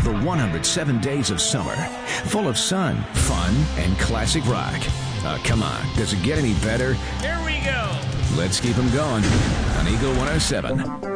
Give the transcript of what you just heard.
the 107 days of summer, full of sun, fun, and classic rock. Come on, does it get any better? Here we go. Let's keep them going on Eagle 107.